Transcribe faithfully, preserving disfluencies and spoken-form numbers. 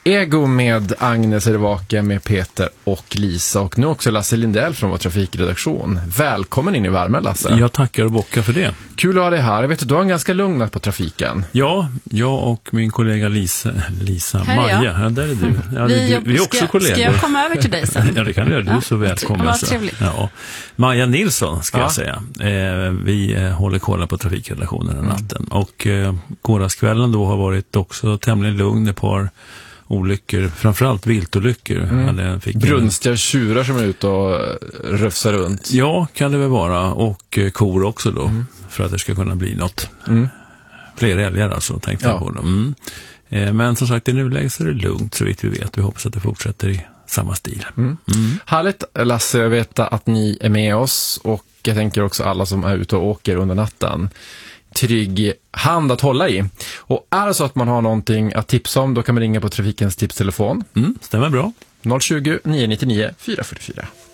Ego med Agnes Ervake, med Peter och Lisa och nu också Lasse Lindell från vår trafikredaktion. Välkommen in i värmen, Lasse. Jag tackar och bockar för det. Kul att ha dig här. Jag vet att du har en ganska lugn natt på trafiken. Ja, jag och min kollega Lisa, Lisa Här är Maja. jag. Ja, där är du. Ja, vi, du, vi är också ska, kollegor. Ska jag komma över till dig sen? Ja, det kan du göra. Du är så välkommen. Vad alltså. trevligt. Ja. Maja Nilsson ska Ja. jag säga. Eh, vi eh, håller kolla på trafikrelationen den natten. Mm. Och eh, gårdagskvällen då har varit också tämligen lugn. Ett par olyckor, framförallt viltolyckor. Mm. Fick brunstiga tjurar som är ute och rufsar runt. Ja, kan det väl vara. Och eh, kor också då. Mm. För att det ska kunna bli något. Mm. Fler älgar alltså, tänkte ja. jag på dem. Mm. Eh, men som sagt, i nuläget så är det lugnt så vitt vi vet. Vi hoppas att det fortsätter i samma stil. Mm. Mm. Härligt, Lasse, jag vet att ni är med oss och jag tänker också alla som är ute och åker under natten. Trygg hand att hålla i. Och är det så att man har någonting att tipsa om, då kan man ringa på Trafikens tipstelefon. Mm, stämmer bra. noll tjugo, nio nio nio, fyra fyra fyra.